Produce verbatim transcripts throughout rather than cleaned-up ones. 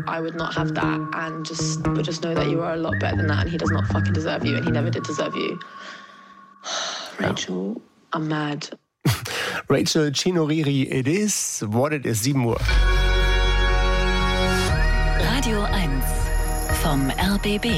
I would not have that and just but just know that you are a lot better than that and he does not fucking deserve you and he never did deserve you. Rachel, I'm mad. Rachel Chinoriri, it is what it is, sieben Uhr. Radio eins vom R B B.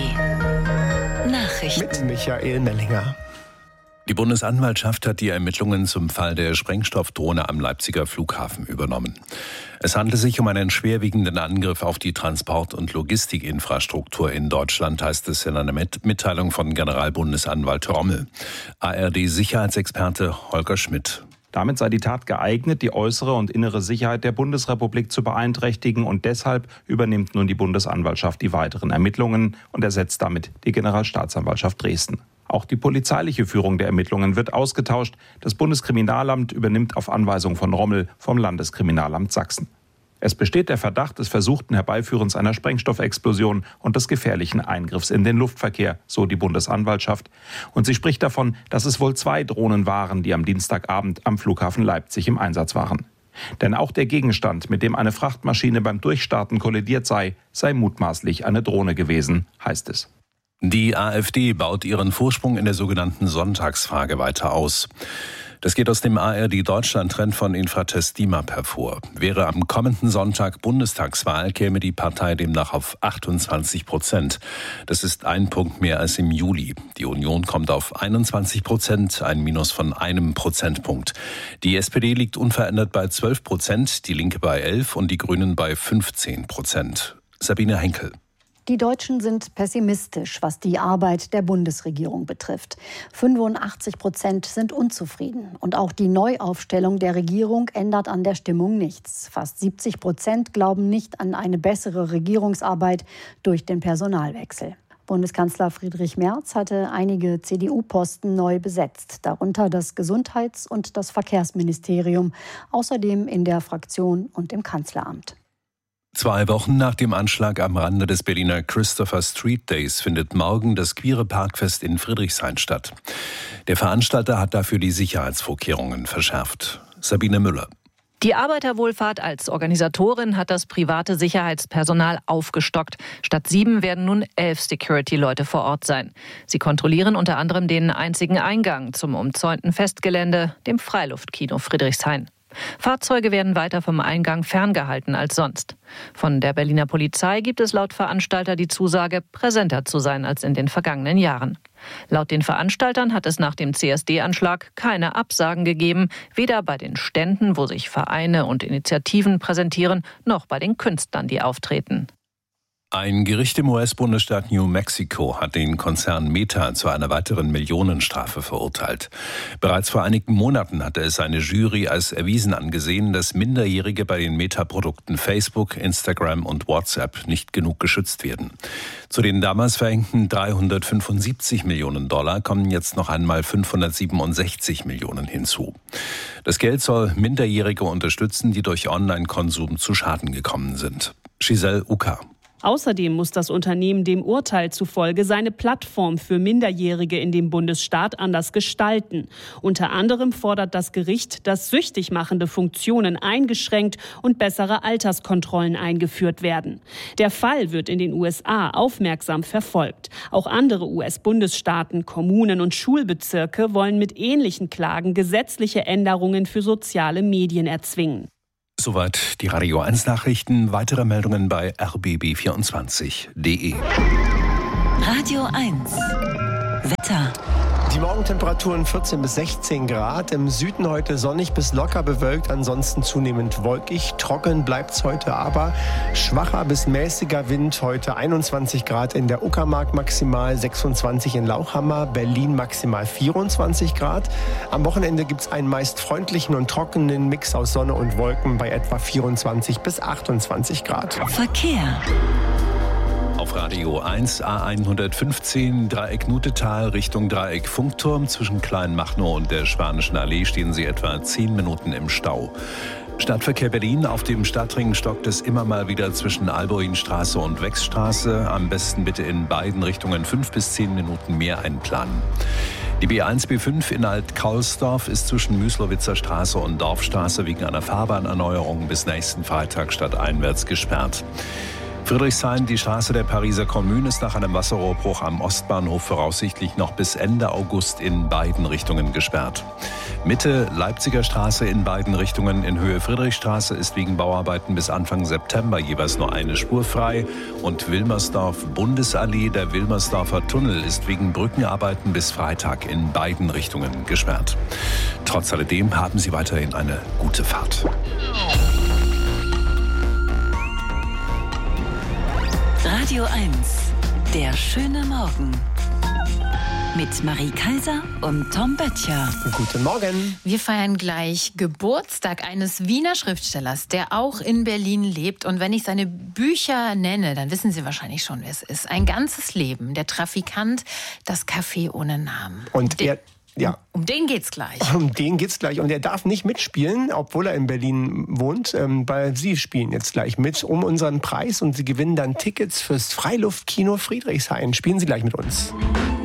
Nachrichten. Mit Michael Mellinger. Die Bundesanwaltschaft hat die Ermittlungen zum Fall der Sprengstoffdrohne am Leipziger Flughafen übernommen. Es handelt sich um einen schwerwiegenden Angriff auf die Transport- und Logistikinfrastruktur in Deutschland, heißt es in einer Mitteilung von Generalbundesanwalt Rommel. A R D-Sicherheitsexperte Holger Schmidt. Damit sei die Tat geeignet, die äußere und innere Sicherheit der Bundesrepublik zu beeinträchtigen und deshalb übernimmt nun die Bundesanwaltschaft die weiteren Ermittlungen und ersetzt damit die Generalstaatsanwaltschaft Dresden. Auch die polizeiliche Führung der Ermittlungen wird ausgetauscht. Das Bundeskriminalamt übernimmt auf Anweisung von Rommel vom Landeskriminalamt Sachsen. Es besteht der Verdacht des versuchten Herbeiführens einer Sprengstoffexplosion und des gefährlichen Eingriffs in den Luftverkehr, so die Bundesanwaltschaft. Und sie spricht davon, dass es wohl zwei Drohnen waren, die am Dienstagabend am Flughafen Leipzig im Einsatz waren. Denn auch der Gegenstand, mit dem eine Frachtmaschine beim Durchstarten kollidiert sei, sei mutmaßlich eine Drohne gewesen, heißt es. Die AfD baut ihren Vorsprung in der sogenannten Sonntagsfrage weiter aus. Das geht aus dem A R D-Deutschland-Trend von Infratest DIMAP hervor. Wäre am kommenden Sonntag Bundestagswahl, käme die Partei demnach auf achtundzwanzig Prozent. Das ist ein Punkt mehr als im Juli. Die Union kommt auf einundzwanzig Prozent, ein Minus von einem Prozentpunkt. Die S P D liegt unverändert bei zwölf Prozent, die Linke bei elf und die Grünen bei fünfzehn Prozent. Sabine Henkel. Die Deutschen sind pessimistisch, was die Arbeit der Bundesregierung betrifft. fünfundachtzig Prozent sind unzufrieden. Und auch die Neuaufstellung der Regierung ändert an der Stimmung nichts. Fast siebzig Prozent glauben nicht an eine bessere Regierungsarbeit durch den Personalwechsel. Bundeskanzler Friedrich Merz hatte einige C D U-Posten neu besetzt, darunter das Gesundheits- und das Verkehrsministerium, außerdem in der Fraktion und im Kanzleramt. Zwei Wochen nach dem Anschlag am Rande des Berliner Christopher Street Days findet morgen das Queere Parkfest in Friedrichshain statt. Der Veranstalter hat dafür die Sicherheitsvorkehrungen verschärft. Sabine Müller. Die Arbeiterwohlfahrt als Organisatorin hat das private Sicherheitspersonal aufgestockt. Statt sieben werden nun elf Security-Leute vor Ort sein. Sie kontrollieren unter anderem den einzigen Eingang zum umzäunten Festgelände, dem Freiluftkino Friedrichshain. Fahrzeuge werden weiter vom Eingang ferngehalten als sonst. Von der Berliner Polizei gibt es laut Veranstalter die Zusage, präsenter zu sein als in den vergangenen Jahren. Laut den Veranstaltern hat es nach dem C S D-Anschlag keine Absagen gegeben, weder bei den Ständen, wo sich Vereine und Initiativen präsentieren, noch bei den Künstlern, die auftreten. Ein Gericht im U S-Bundesstaat New Mexico hat den Konzern Meta zu einer weiteren Millionenstrafe verurteilt. Bereits vor einigen Monaten hatte es eine Jury als erwiesen angesehen, dass Minderjährige bei den Meta-Produkten Facebook, Instagram und WhatsApp nicht genug geschützt werden. Zu den damals verhängten dreihundertfünfundsiebzig Millionen Dollar kommen jetzt noch einmal fünfhundertsiebenundsechzig Millionen hinzu. Das Geld soll Minderjährige unterstützen, die durch Online-Konsum zu Schaden gekommen sind. Giselle Uka. Außerdem muss das Unternehmen dem Urteil zufolge seine Plattform für Minderjährige in dem Bundesstaat anders gestalten. Unter anderem fordert das Gericht, dass süchtig machende Funktionen eingeschränkt und bessere Alterskontrollen eingeführt werden. Der Fall wird in den U S A aufmerksam verfolgt. Auch andere U S-Bundesstaaten, Kommunen und Schulbezirke wollen mit ähnlichen Klagen gesetzliche Änderungen für soziale Medien erzwingen. Soweit die Radio eins Nachrichten. Weitere Meldungen bei r b b vierundzwanzig punkt d e. Radio eins Wetter. Die Morgentemperaturen vierzehn bis sechzehn Grad. Im Süden heute sonnig bis locker bewölkt, ansonsten zunehmend wolkig. Trocken bleibt's heute aber. Schwacher bis mäßiger Wind heute einundzwanzig Grad in der Uckermark maximal, sechsundzwanzig in Lauchhammer, Berlin maximal vierundzwanzig Grad. Am Wochenende gibt's einen meist freundlichen und trockenen Mix aus Sonne und Wolken bei etwa vierundzwanzig bis achtundzwanzig Grad. Verkehr. Auf Radio eins A hundertfünfzehn Dreieck Nutetal Richtung Dreieck Funkturm. Zwischen Kleinmachnow und der Spanischen Allee stehen Sie etwa zehn Minuten im Stau. Stadtverkehr Berlin. Auf dem Stadtring stockt es immer mal wieder zwischen Alboinstraße und Wechsstraße. Am besten bitte in beiden Richtungen fünf bis zehn Minuten mehr einplanen. Die B eins B fünf in Alt-Kaulsdorf ist zwischen Müslowitzer Straße und Dorfstraße wegen einer Fahrbahnerneuerung bis nächsten Freitag stadteinwärts gesperrt. Friedrichshain, die Straße der Pariser Kommune ist nach einem Wasserrohrbruch am Ostbahnhof voraussichtlich noch bis Ende August in beiden Richtungen gesperrt. Mitte Leipziger Straße in beiden Richtungen in Höhe Friedrichstraße ist wegen Bauarbeiten bis Anfang September jeweils nur eine Spur frei. Und Wilmersdorf Bundesallee, der Wilmersdorfer Tunnel, ist wegen Brückenarbeiten bis Freitag in beiden Richtungen gesperrt. Trotz alledem haben Sie weiterhin eine gute Fahrt. Radio eins, der schöne Morgen. Mit Marie Kaiser und Tom Böttcher. Guten Morgen. Wir feiern gleich Geburtstag eines Wiener Schriftstellers, der auch in Berlin lebt. Und wenn ich seine Bücher nenne, dann wissen Sie wahrscheinlich schon, wer es ist. Ein ganzes Leben, der Trafikant, das Café ohne Namen. Und er... Ja. Um den geht's gleich. Um den geht's gleich. Und er darf nicht mitspielen, obwohl er in Berlin wohnt, ähm, weil Sie spielen jetzt gleich mit um unseren Preis und Sie gewinnen dann Tickets fürs Freiluftkino Friedrichshain. Spielen Sie gleich mit uns.